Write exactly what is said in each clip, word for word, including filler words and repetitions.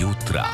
jutra.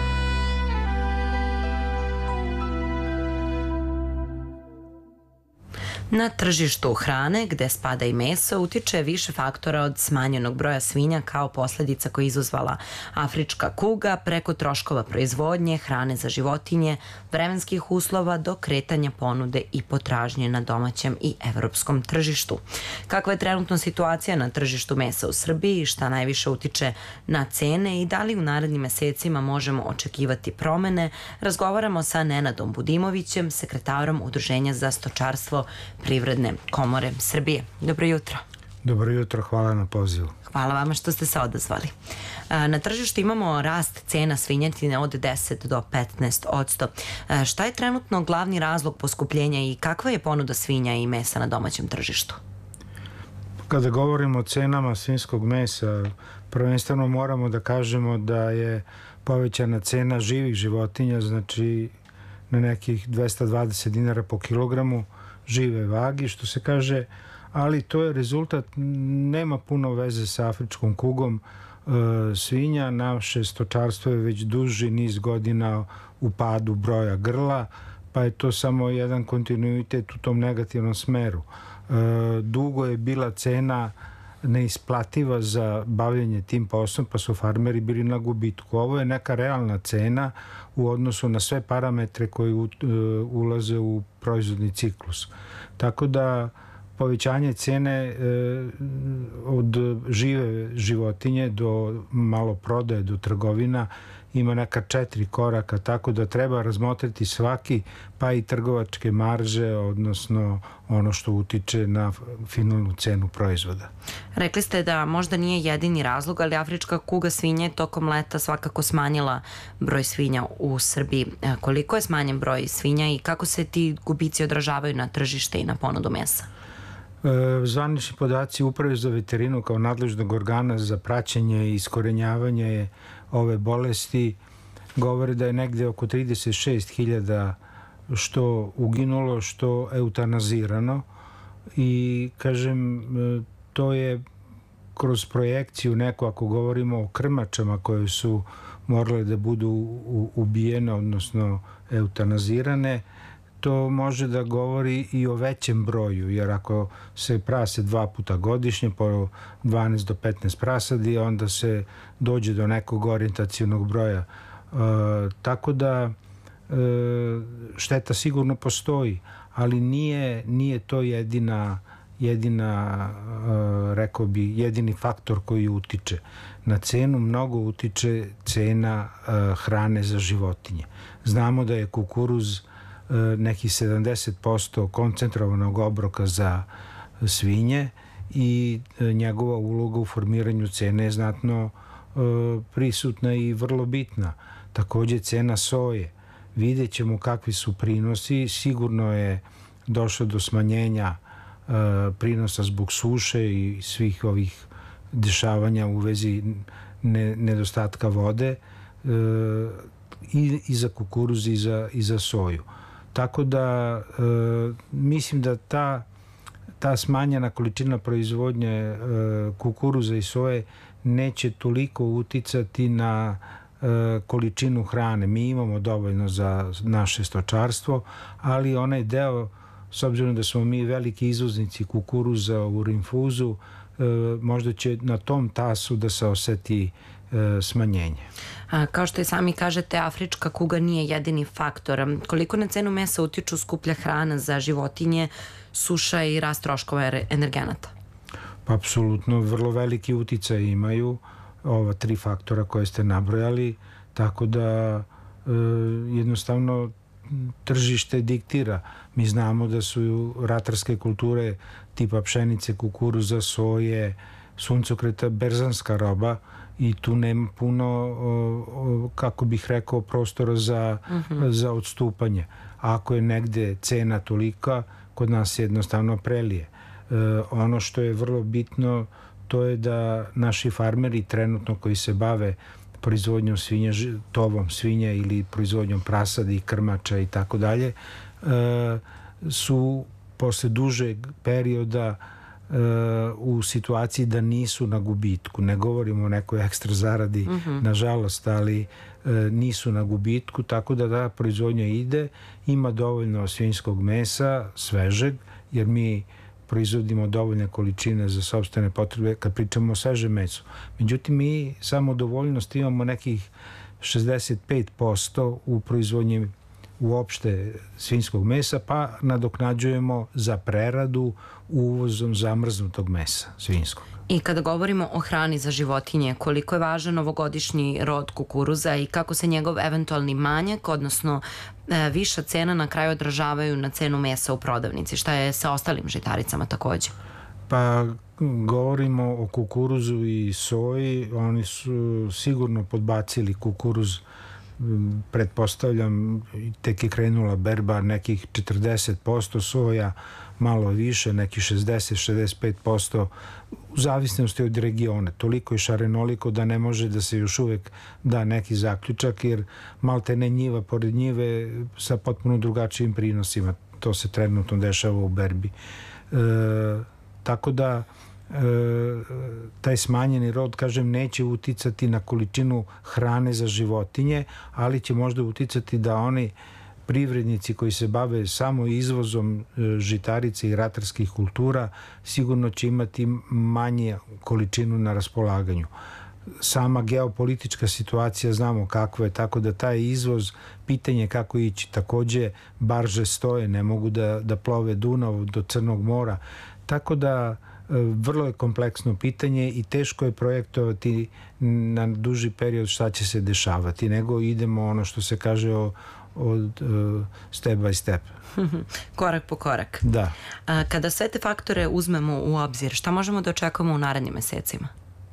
Na tržištu hrane, gde spada i meso, utiče više faktora od smanjenog broja svinja kao posledica koja je izazvala afrička kuga, preko troškova proizvodnje, hrane za životinje, vremenskih uslova do kretanja ponude i potražnje na domaćem i evropskom tržištu. Kakva je trenutno situacija na tržištu mesa u Srbiji i šta najviše utiče na cene i da li u narednim mesecima možemo očekivati promene, razgovaramo sa Nenadom Budimovićem, sekretarom Udruženja za stočarstvo Privredne komore Srbije. Dobro jutro. Dobro jutro, hvala na pozivu. Hvala vama što ste se odazvali. Na tržištu imamo rast cena svinjetine od deset do petnaest odsto. Šta je trenutno glavni razlog poskupljenja i kakva je ponuda svinja i mesa na domaćem tržištu? Kada govorimo o cenama svinjskog mesa, prvenstveno moramo da kažemo da je povećana cena živih životinja, znači na nekih dvesta dvadeset dinara po kilogramu žive vagi, što se kaže, ali to je rezultat, nema puno veze sa afričkom kugom e, svinja. Naše stočarstvo je već duži niz godina u padu broja grla, pa je to samo jedan kontinuitet u tom negativnom smeru. E, dugo je bila cena neisplativa za bavljanje tim poslom, pa su farmeri bili na gubitku. Ovo je neka realna cena u odnosu na sve parametre koji u, e, ulaze u proizvodni ciklus. Tako da povećanje cene e, od žive životinje do maloprodaje, do trgovina ima neka četiri koraka, tako da treba razmotriti svaki, pa i trgovačke marže, odnosno ono što utiče na finalnu cenu proizvoda. Rekli ste da možda nije jedini razlog, ali afrička kuga svinje tokom leta svakako smanjila broj svinja u Srbiji. Koliko je smanjen broj svinja i kako se ti gubici odražavaju na tržište i na ponudu mesa? Zvanični podaci Uprave za veterinu kao nadležnog organa za praćenje i iskorenjavanje ove bolesti govore da je negde oko trideset šest hiljada što uginulo, što eutanazirano, i kažem, to je kroz projekciju neko, ako govorimo o krmačama koje su morale da budu ubijene, odnosno eutanazirane, to može da govori i o većem broju, jer ako se prase dva puta godišnje, po dvanaest do petnaest prasadi, onda se dođe do nekog orijentacionog broja. E, tako da e, šteta sigurno postoji, ali nije, nije to jedina, jedina e, rekao bi, jedini faktor koji utiče. Na cenu mnogo utiče cena e, hrane za životinje. Znamo da je kukuruz nekih sedamdeset posto koncentrovanog obroka za svinje i njegova uloga u formiranju cene je znatno prisutna i vrlo bitna. Takođe cena soje. Vidjet ćemo kakvi su prinosi. Sigurno je došlo do smanjenja prinosa zbog suše i svih ovih dešavanja u vezi nedostatka vode i, i za kukuruz i za, i za soju. Tako da e, mislim da ta, ta smanjena količina proizvodnje e, kukuruza i soje neće toliko uticati na e, količinu hrane. Mi imamo dovoljno za naše stočarstvo, ali onaj deo, s obzirom da smo mi veliki izvoznici kukuruza u rinfuzu, e, možda će na tom tasu da se oseti smanjenje. A, kao što i sami kažete, afrička kuga nije jedini faktor. Koliko na cenu mesa utiču skuplja hrana za životinje, suša i rast troškova energenata? Pa apsolutno vrlo veliki uticaj imaju ova tri faktora koje ste nabrojali, tako da e, jednostavno tržište diktira. Mi znamo da su ratarske kulture tipa pšenice, kukuruza, soje, suncokreta berzanska roba i tu nema puno, o, o, kako bih rekao, prostora za, uh-huh. za odstupanje. Ako je negde cena tolika, kod nas jednostavno prelije. E, ono što je vrlo bitno, to je da naši farmeri trenutno koji se bave proizvodnjom svinja, tovom svinja ili proizvodnjom prasadi, krmača i tako dalje, su posle dužeg perioda u situaciji da nisu na gubitku. Ne govorimo o nekoj ekstra zaradi, mm-hmm. nažalost, ali nisu na gubitku, tako da ta proizvodnja ide, ima dovoljno svinjskog mesa, svežeg, jer mi proizvodimo dovoljne količine za sopstvene potrebe kad pričamo o svežem mesu. Međutim, mi samo dovoljnost imamo nekih šezdeset pet posto u proizvodnji uopšte svinjskog mesa, pa nadoknađujemo za preradu uvozom zamrznutog mesa svinjskog. I kada govorimo o hrani za životinje, koliko je važan ovogodišnji rod kukuruza i kako se njegov eventualni manjak, odnosno e, viša cena na kraju odražavaju na cenu mesa u prodavnici? Šta je sa ostalim žitaricama takođe? Pa govorimo o kukuruzu i soji, oni su sigurno podbacili kukuruz, pretpostavljam, tek je krenula berba nekih četrdeset posto, soja malo više, nekih šezdeset do šezdeset pet posto, u zavisnosti od regiona. Toliko je šarenoliko da ne može da se još uvek da neki zaključak, jer malte ne njiva pored njive sa potpuno drugačijim prinosima. To se trenutno dešava u berbi. E, tako da e, taj smanjeni rod, kažem, neće uticati na količinu hrane za životinje, ali će možda uticati da oni privrednici koji se bave samo izvozom žitarice i ratarskih kultura sigurno će imati manje količinu na raspolaganju. Sama geopolitička situacija znamo kakva je, tako da taj izvoz, pitanje kako ići. Takođe, barže stoje, ne mogu da, da plove Dunav do Crnog mora, tako da vrlo je kompleksno pitanje i teško je projektovati na duži period šta će se dešavati, nego idemo ono što se kaže o od uh, step by step. Korak po korak. Da. A, kada sve te faktore uzmemo u obzir, šta možemo da očekujemo u narednim mesecima?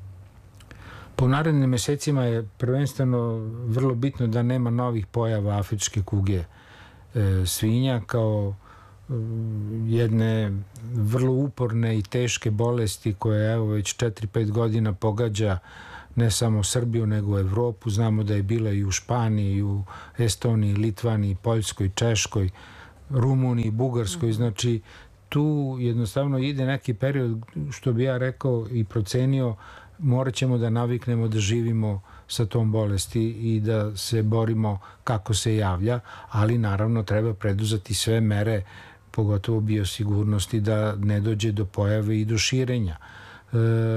Po narednim mesecima je prvenstveno vrlo bitno da nema novih pojava afričke kuge e, svinja kao e, jedne vrlo uporne i teške bolesti koje evo već četiri pet godina pogađa ne samo Srbiju, nego Evropu. Znamo da je bila i u Španiji, i u Estoniji, Litvaniji, Poljskoj, Češkoj, Rumuniji, Bugarskoj. Znači, tu jednostavno ide neki period, što bi ja rekao i procenio, morat ćemo da naviknemo da živimo sa tom bolesti i da se borimo kako se javlja, ali naravno treba preduzeti sve mere, pogotovo biosigurnosti, da ne dođe do pojave i do širenja. E,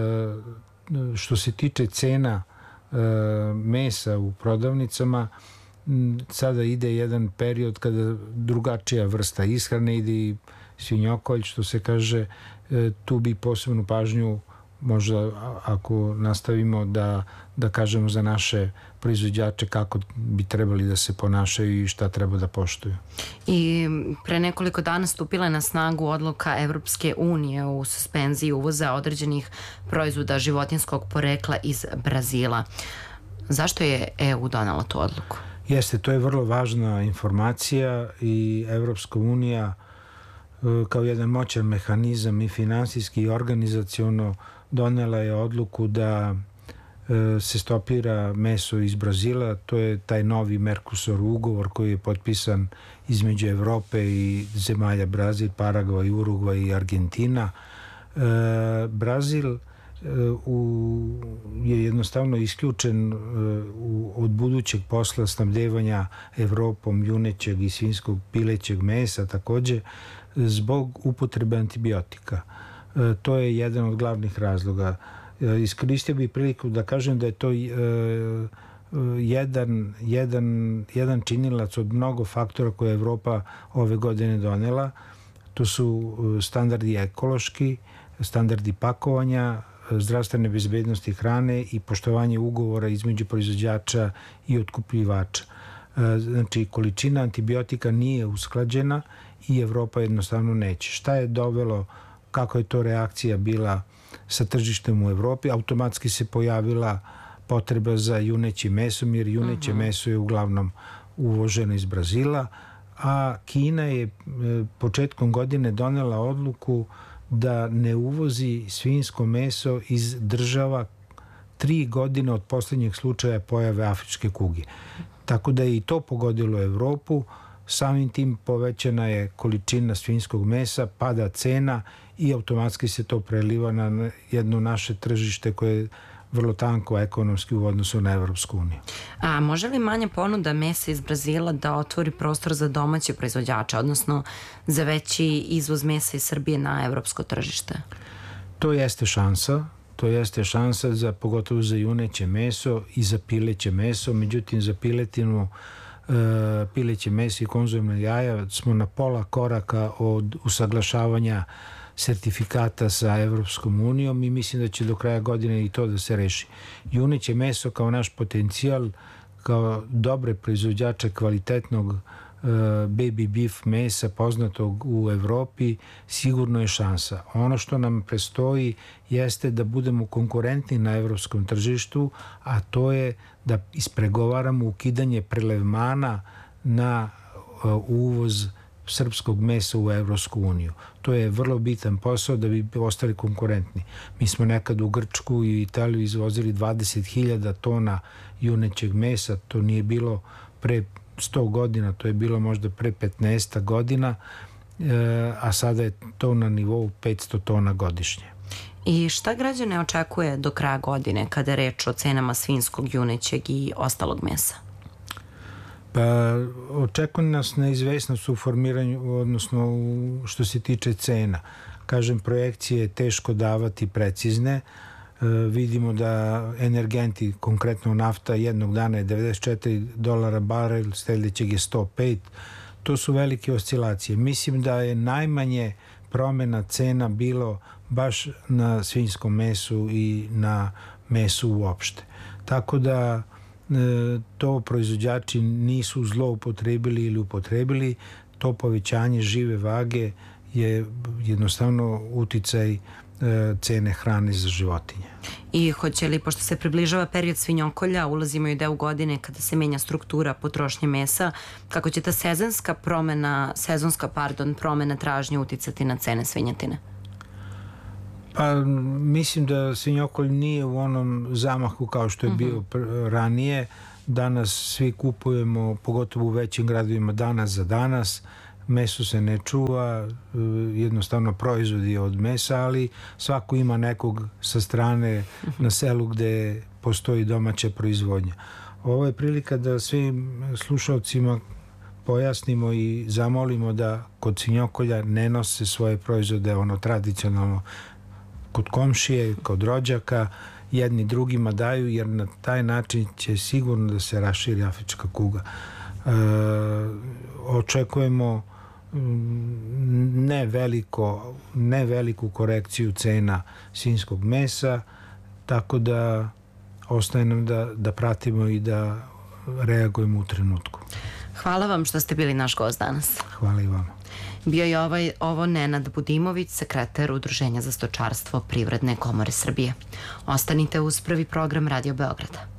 što se tiče cena e, mesa u prodavnicama, sada ide jedan period kada drugačija vrsta ishrane, ide i svinjokolj, što se kaže, e, tu bi posebnu pažnju možda ako nastavimo da, da kažemo za naše proizvođače kako bi trebali da se ponašaju i šta treba da poštuju. I pre nekoliko dana stupila je na snagu odluka Evropske unije u suspenziji uvoza određenih proizvoda životinjskog porekla iz Brazila. Zašto je E U donela tu odluku? Jeste, to je vrlo važna informacija i Evropska unija kao jedan moćan mehanizam i finansijski i organizaciono donela je odluku da e, se stopira meso iz Brazila. To je taj novi Mercosur ugovor koji je potpisan između Evrope i zemalja Brazil, Paragvaj, Urugvaj i Argentina. E, Brazil e, u, je jednostavno isključen e, u, od budućeg posla snabdevanja Evropom junećeg i svinjskog pilećeg mesa, takođe zbog upotrebe antibiotika. E, to je jedan od glavnih razloga. E, iskoristio bih priliku da kažem da je to e, jedan, jedan, jedan činilac od mnogo faktora koje je Evropa ove godine donela. To su standardi ekološki, standardi pakovanja, zdravstvene bezbednosti hrane i poštovanje ugovora između proizvođača i otkupljivača. E, znači, količina antibiotika nije usklađena i Evropa jednostavno neće. Šta je dovelo, kako je to reakcija bila sa tržištem u Evropi? Automatski se pojavila potreba za junećim mesom, jer juneće uh-huh. meso je uglavnom uvoženo iz Brazila, a Kina je početkom godine donela odluku da ne uvozi svinjsko meso iz država tri godine od posljednjeg slučaja pojave afričke kuge. Tako da je i to pogodilo Evropu. Samim tim povećana je količina svinjskog mesa, pada cena i automatski se to preliva na jedno naše tržište koje je vrlo tanko ekonomski u odnosu na Evropsku uniju. A može li manja ponuda mesa iz Brazila da otvori prostor za domaće proizvođače, odnosno za veći izvoz mesa iz Srbije na evropsko tržište? To jeste šansa. To jeste šansa za, pogotovo za juneće meso i za pileće meso. Međutim, za piletinu, e, pileće meso i konzumna jaja smo na pola koraka od usaglašavanja sertifikata sa Evropskom unijom i mislim da će do kraja godine i to da se reši. Juneće meso kao naš potencijal, kao dobre proizvođače kvalitetnog uh, baby beef mesa poznatog u Evropi, sigurno je šansa. Ono što nam prestoji jeste da budemo konkurentni na evropskom tržištu, a to je da ispregovaramo ukidanje prelevmana na uh, uvoz srpskog mesa u Evropsku uniju. To je vrlo bitan posao da bi ostali konkurentni. Mi smo nekad u Grčku i Italiju izvozili dvadeset hiljada tona junećeg mesa, to nije bilo pre sto godina, to je bilo možda pre petnaest godina, a sada je to na nivou petsto tona godišnje. I šta građane očekuje do kraja godine kada je reč o cenama svinjskog, junećeg i ostalog mesa? Pa očekuje nas neizvesnost u formiranju, odnosno u, što se tiče cena. Kažem, projekcije je teško davati precizne. E, vidimo da energenti, konkretno nafta, jednog dana je devedeset četiri dolara barel, sljedećeg je sto pet. To su velike oscilacije. Mislim da je najmanje promjena cena bilo baš na svinjskom mesu i na mesu uopšte. Tako da to proizvođači nisu zloupotrebili ili upotrebili. To povećanje žive vage je jednostavno uticaj cene hrane za životinje. I hoće li, pošto se približava period svinjokolja, ulazimo i deo godine kada se menja struktura potrošnje mesa, kako će ta sezonska promena, sezonska, pardon, promena tražnje uticati na cene svinjetine? Pa mislim da svinjokolj nije u onom zamahu kao što je bio ranije. Danas svi kupujemo, pogotovo u većim gradovima, danas za danas. Meso se ne čuva, jednostavno proizvodi od mesa, ali svako ima nekog sa strane na selu gde postoji domaća proizvodnja. Ovo je prilika da svim slušalcima pojasnimo i zamolimo da kod svinjokolja ne nose svoje proizvode ono tradicionalno kod komšije, kod rođaka, jedni drugima daju, jer na taj način će sigurno da se raširi afrička kuga. E, očekujemo ne veliko, ne veliku korekciju cena svinjskog mesa, tako da ostaje nam da, da pratimo i da reagujemo u trenutku. Hvala vam što ste bili naš gost danas. Hvala i vama. Bio je ovaj, ovo Nenad Budimović, sekretar Udruženja za stočarstvo Privredne komore Srbije. Ostanite uz prvi program Radio Beograda.